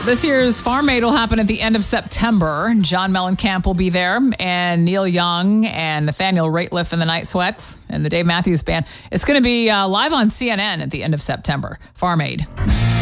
This year's Farm Aid will happen at the end of September. John Mellencamp will be there, and Neil Young and Nathaniel Rateliff and the Night Sweats and the Dave Matthews Band. It's going to be live on CNN at the end of September. Farm Aid.